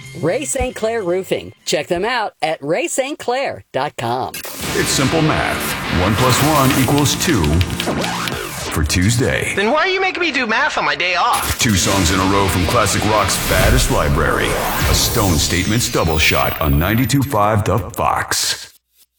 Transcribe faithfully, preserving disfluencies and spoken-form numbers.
Ray Saint Clair Roofing. Check them out at ray st clair dot com. It's simple math. One plus one equals two for Tuesday. Then why are you making me do math on my day off? Two songs in a row from classic rock's baddest library. A Stone Statements double shot on ninety-two point five The Fox.